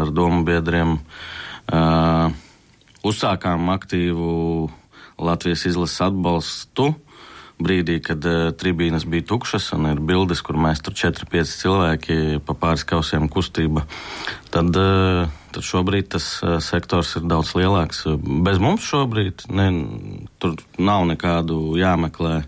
ar domu biedriem uzsākām aktīvu Latvijas izlases atbalstu brīdī, kad tribīnes bija tukšas un ir bildes, kur mēs tur 4-5 cilvēki pa pāris kausiem kustība. Tad šobrīd tas sektors ir daudz lielāks. Bez mums šobrīd tur nav nekādu jāmeklē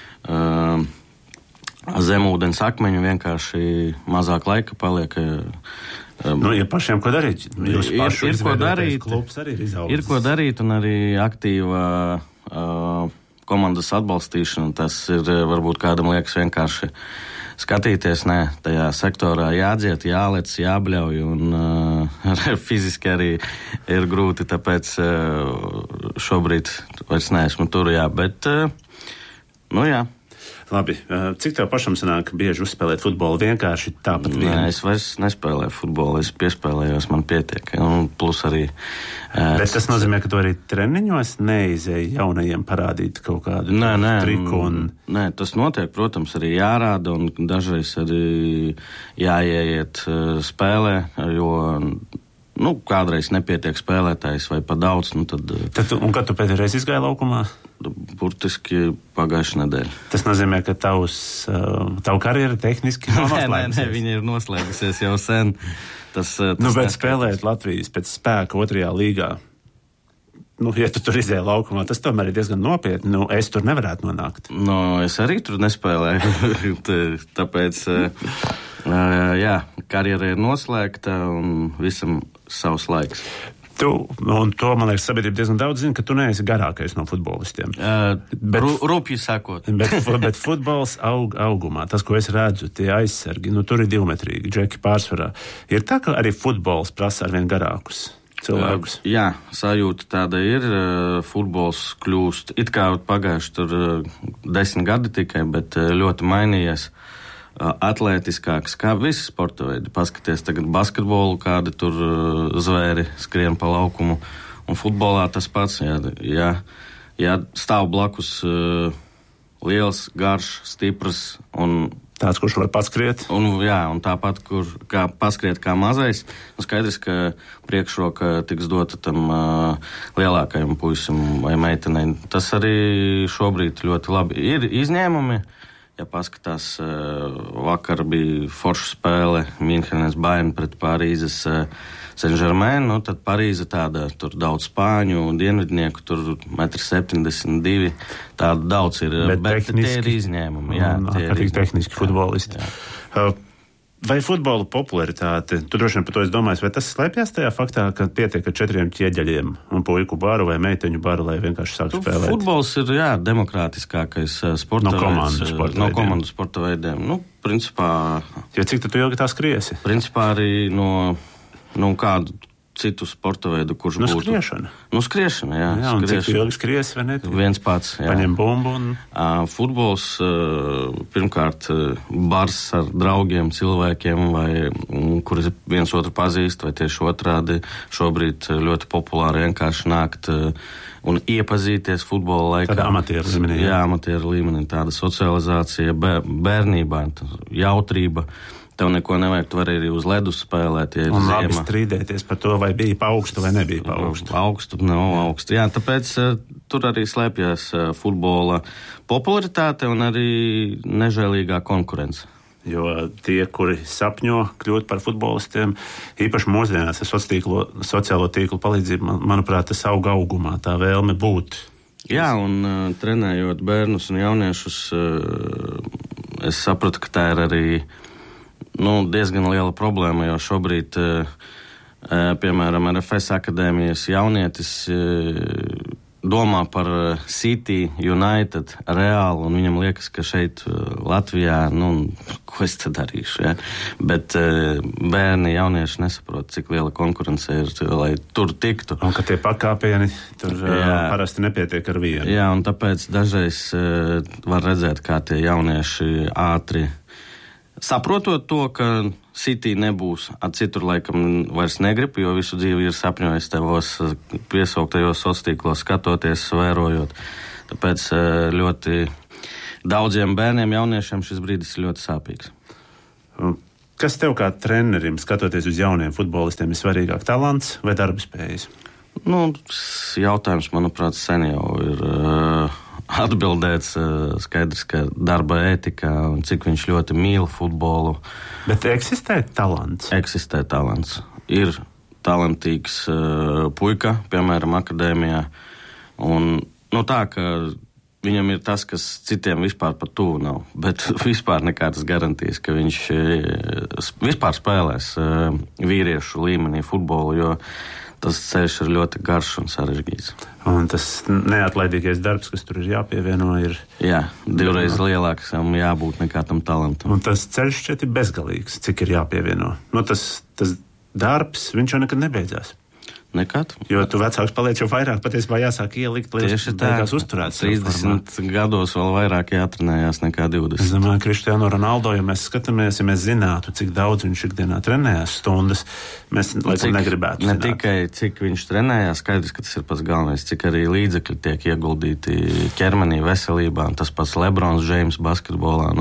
zemūdens akmeņu, vienkārši mazāk laika paliek. Ja pašiem ko darīt? Jūs pašu izveidētais klubs arī ir izaudzis. Ir ko darīt un arī aktīva komandas atbalstīšana. Tas ir varbūt kādam liekas vienkārši skatīties, tajā sektorā jādziet, jālec, jābļauj un fiziski arī ir grūti, tāpēc šobrīd vairs neesmu tur, bet jā. Labi, cik tev pašam sanāk bieži uzspēlēt futbolu vienkārši tāpat vien? Nē, es vairs nespēlēju futbolu, es piespēlējos, man pietiek. Un plus arī... Bet tas nozīmē, ka tu arī treniņos neizēji jaunajiem parādīt kaut kādu triku un... Nē, tas notiek, protams, arī jārāda un dažreiz arī jāieiet spēlē, jo... kādreiz nepietiek spēlētājs vai pa daudz, tad... Un kad tu pēdējais izgāji laukumā? Burtiski pagājušā nedēļa. Tas nozīmē, ka tavu karjeru tehniski nav noslēgusies? Nē, viņa ir noslēgusies jau sen. Bet spēlēt Latvijas pēc spēka 2. līgā, ja tu tur izēji laukumā, tas tomēr ir diezgan nopietni. Es tur nevarētu nonākt. Es arī tur nespēlēju, tāpēc... karjera ir noslēgta un visam savs laiks. Un to, man liekas, sabiedrība diezgan daudz zina, ka tu neesi garākais no futbolistiem. Rūpīgi sakot. Bet futbols augumā, tas, ko es redzu, tie aizsargi, tur ir 2-metrīgi, džeki pārsvarā. Ir tā, ka arī futbols prasa arvien garākus cilvēkus. Jā, sajūta tāda ir. Futbols kļūst, it kā pagājuši tur 10 gadi tikai, bet ļoti mainījies. Atlētiskāks, kā visi sporta veidi. Paskaties tagad basketbolu, kādi tur zvēri skrien pa laukumu. Un futbolā tas pats, ja stāv blakus liels, garš, stiprs un... Tāds, kurš var paskriet. Un tāpat, kā paskriet kā mazais. Skaidrs, ka priekšroka tiks dota tam lielākajam puisim vai meitenei. Tas arī šobrīd ļoti labi. Ir izņēmumi. Ja paskatās, vakar bija forša spēle Münchenes Bayern pret Parīzes Saint-Germain, tad Parīze tāda, tur daudz spāņu, dienvidnieku, tur 1,72 m, tāda daudz ir, bet tie ir izņēmumi. Jā, arī tehniski futbolisti. Vai futbola popularitāte, tu droši vien par to esi domājis, vai tas slēpjas tajā faktā, ka pietiek ar 4 ķieģeļiem un puiku baru vai meiteņu baru, lai vienkārši sāktu spēlēt? Futbols ir, demokrātiskākais sporta veids. No komandu sporta veidiem. Principā... Jo cik tu ilgi tā skriesi? Principā arī no kādu citu sporta veidu, kurš būtu... Skriešana? Skriešana, jā. Un cik tu ilgi skries, vai ne? Viens pats, jā. Paņem bumbu un... Futbols, pirmkārt, bars ar draugiem, cilvēkiem, kuri viens otru pazīst, vai tieši otrādi. Šobrīd ļoti populāri vienkārši nākt un iepazīties futbola laikā. Tāda amatieru līmenī. Jā, amatieru līmenī. Tāda socializācija bērnībā, jautrība. Tev neko nevajag, tu vari arī uz ledus spēlēt, ja ir un ziema. Labi strīdēties par to, vai bija pa augstu vai nebija pa augstu. Nav augstu. Jā, tāpēc tur arī slēpjas futbola popularitāte un arī nežēlīgā konkurence. Jo tie, kuri sapņo kļūt par futbolistiem, īpaši mūsdienās ar sociālo tīklu palīdzību, manuprāt, tas auga augumā, tā vēlme būt. Jā, un trenējot bērnus un jauniešus, es sapratu, ka tā ir arī diezgan liela problēma, jo šobrīd, piemēram, RFS akadēmijas jaunietis domā par City, United, Real, un viņam liekas, ka šeit Latvijā, ko es tad darīšu, ja? Bet bērni, jaunieši nesaprot, cik liela konkurence ir, lai tur tiktu. Un ka tie pakāpieni tur parasti nepietiek ar vienu. Jā, un tāpēc dažreiz var redzēt, kā tie jaunieši ātri saprotot to, ka City nebūs, citur laikam vairs negrib, jo visu dzīvi ir sapņojis tevos piesauktajos sociālos tīklos, skatoties, vērojot. Tāpēc ļoti daudziem bērniem, jauniešiem šis brīdis ir ļoti sāpīgs. Kas tev kā trenerim, skatoties uz jauniem futbolistiem, ir svarīgāk, talants vai darba spējas? Jautājums, manuprāt, sen jau ir atbildēts. Skaidrs, ka darba ētika un cik viņš ļoti mīl futbolu. Bet eksistē talants? Eksistē talants. Ir talantīgs puika, piemēram, akadēmijā. Un tā, ka viņam ir tas, kas citiem vispār pat tuvu nav, bet vispār nekādas garantijas, ka viņš vispār spēlēs vīriešu līmenī futbolu, jo tas ceļš ir ļoti garš un sarežģīts. Un tas neatlaidīgais darbs, kas tur ir jāpievieno, ir... Jā, 2 reizes lielāks jābūt nekā tam talantam. Un tas ceļš šķiet ir bezgalīgs, cik ir jāpievieno. Tas darbs, viņš jau nekad nebeidzās. Nekad. Jo tu vecāks paliec jau vairāk, patiesībā jāsāk ielikt, lai beigās uzturētu. 30 gados vēl vairāk jātrenējās nekā 20. Es domāju, Cristiano Ronaldo, ja mēs skatāmies, ja mēs zinātu, cik daudz viņš ikdienā trenējās stundas, mēs laikam negribētu zināt. Ne tikai cik viņš trenējās, skaidrs, ka tas ir pats galvenais, cik arī līdzekļi tiek ieguldīti ķermenī, veselībā, un tas pats Lebrons Džeims basketbolā.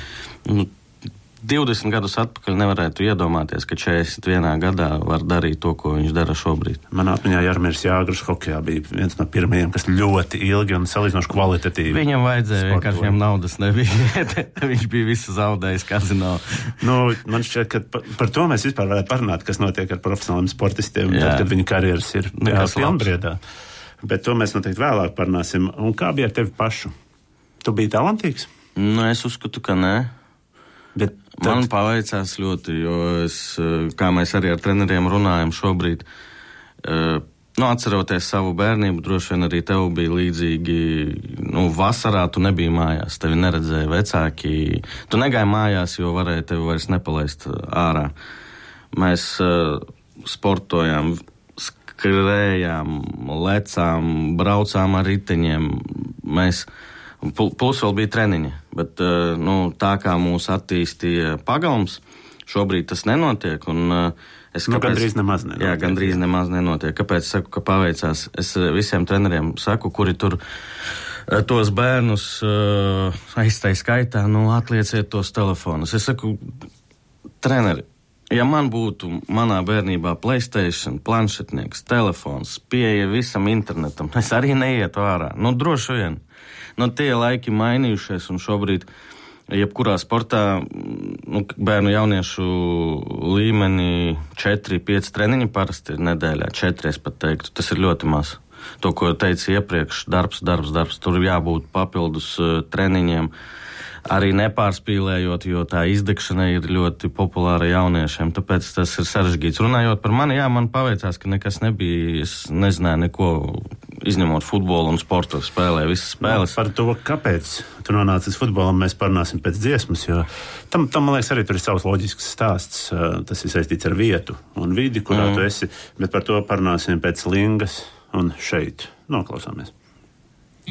20 gadus atpakaļ nevarētu iedomāties, ka 41 gadā var darīt to, ko viņš dara šobrīd. Manā atmiņā Jarmīrs Jāgurs hokejā bija viens no pirmajiem, kas ļoti ilgi un salīdzinoši kvalitatīvi. Viņam vajadzēja, vienkārši viņam naudas nebija. Viņš bija visu zaudējis kazino. Man šķiet, ka par to mēs vispār varētu parunāt, kas notiek ar profesionāliem sportistiem, tad, kad viņu karjeras ir pilnbriedā. Bet to mēs noteikti vēlāk parunāsim. Un kā bija ar tevi pašu? Tu biji talantīgs? Es uzskatu, ka nē. Bet man paveicās ļoti, jo kā mēs arī ar treneriem runājam šobrīd, atceroties savu bērnību, droši vien arī tev bija līdzīgi, vasarā tu nebija mājās, tevi neredzēja vecāki, tu negāji mājās, jo varēja tevi vairs nepalaist ārā. Mēs sportojām, skrējām, lecām, braucām ar riteņiem, plus vēl bija treniņi, bet tā kā mūs attīstīja pagalms, šobrīd tas nenotiek. Gandrīz nemaz nenotiek. Jā, gandrīz nemaz nenotiek. Kāpēc saku, ka paveicās? Es visiem treneriem saku, kuri tur tos bērnus aiztai skaitā, atlieciet tos telefonus. Es saku, treneri, ja man būtu manā bērnībā PlayStation, planšetnieks, telefons, pieeja visam internetam, es arī neietu ārā. Droši vien. Tie laiki mainījušies, un šobrīd jebkurā sportā bērnu jauniešu līmenī 4-5 treniņi parasti ir nedēļā, 4 es pat teiktu. Tas ir ļoti maz. To, ko teicu iepriekš, darbs. Tur jābūt papildus treniņiem, arī nepārspīlējot, jo tā izdegšana ir ļoti populāra jauniešiem, tāpēc tas ir sarežģīts. Runājot par mani, man paveicās, ka nekas nebija, es nezināju neko, izņemot futbolu un sportu, spēlēju visas spēles. Par to, kāpēc tu nonāci uz futbolam, mēs parunāsim pēc dziesmas, jo tam, man liekas, arī tur ir savs loģisks stāsts, tas ir saistīts ar vietu un vidi, kurā tu esi, bet par to parunāsim pēc Lingas un šeit. Noklausāmies.